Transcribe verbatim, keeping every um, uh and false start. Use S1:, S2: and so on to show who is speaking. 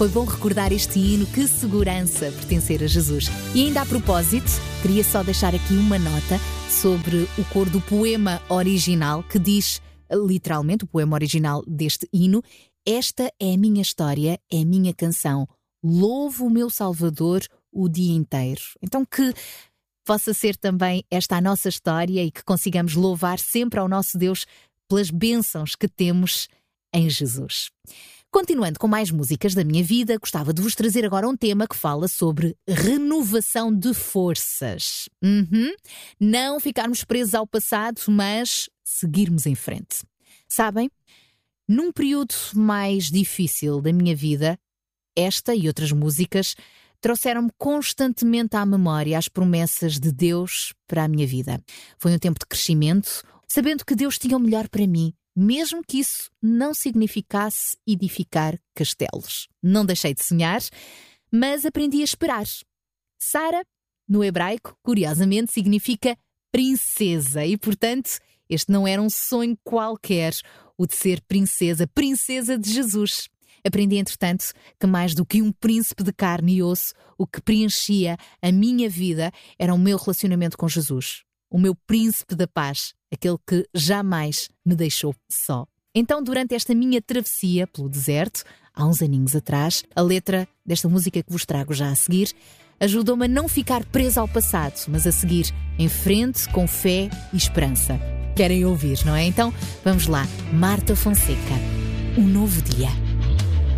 S1: Foi bom recordar este hino, que segurança pertencer a Jesus. E ainda a propósito, queria só deixar aqui uma nota sobre o cor do poema original, que diz, literalmente, o poema original deste hino: esta é a minha história, é a minha canção. Louvo o meu Salvador o dia inteiro. Então que possa ser também esta a nossa história e que consigamos louvar sempre ao nosso Deus pelas bênçãos que temos em Jesus. Continuando com mais músicas da minha vida, gostava de vos trazer agora um tema que fala sobre renovação de forças. Uhum. Não ficarmos presos ao passado, mas seguirmos em frente. Sabem, num período mais difícil da minha vida, esta e outras músicas trouxeram-me constantemente à memória as promessas de Deus para a minha vida. Foi um tempo de crescimento, sabendo que Deus tinha o melhor para mim, mesmo que isso não significasse edificar castelos. Não deixei de sonhar, mas aprendi a esperar. Sara, no hebraico, curiosamente, significa princesa e, portanto, este não era um sonho qualquer, o de ser princesa, princesa de Jesus. Aprendi, entretanto, que mais do que um príncipe de carne e osso, o que preenchia a minha vida era o meu relacionamento com Jesus. O meu príncipe da paz, aquele que jamais me deixou só. Então, durante esta minha travessia pelo deserto, há uns aninhos atrás, a letra desta música que vos trago já a seguir ajudou-me a não ficar presa ao passado, mas a seguir em frente com fé e esperança. Querem ouvir, não é? Então, vamos lá. Marta Fonseca, Um Novo Dia.